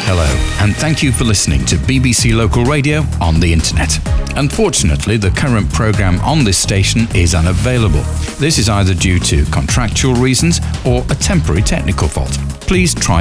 Hello, and thank you for listening to BBC Local Radio on the internet. Unfortunately, the current programme on this station is unavailable. This is either due to contractual reasons or a temporary technical fault. Please try